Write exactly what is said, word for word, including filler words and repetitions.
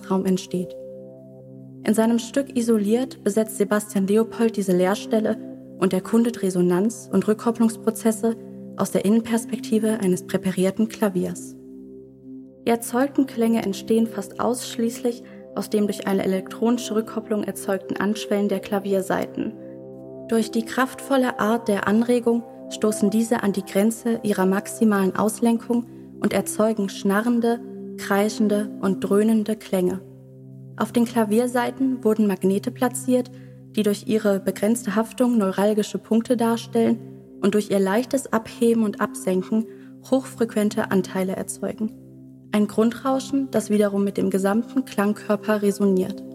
Lebensraum entsteht. In seinem Stück Isoliert besetzt Sebastian Leopold diese Leerstelle und erkundet Resonanz- und Rückkopplungsprozesse aus der Innenperspektive eines präparierten Klaviers. Die erzeugten Klänge entstehen fast ausschließlich aus dem durch eine elektronische Rückkopplung erzeugten Anschwellen der Klaviersaiten. Durch die kraftvolle Art der Anregung stoßen diese an die Grenze ihrer maximalen Auslenkung und erzeugen schnarrende, kreischende und dröhnende Klänge. Auf den Klaviersaiten wurden Magnete platziert, die durch ihre begrenzte Haftung neuralgische Punkte darstellen und durch ihr leichtes Abheben und Absenken hochfrequente Anteile erzeugen. Ein Grundrauschen, das wiederum mit dem gesamten Klangkörper resoniert.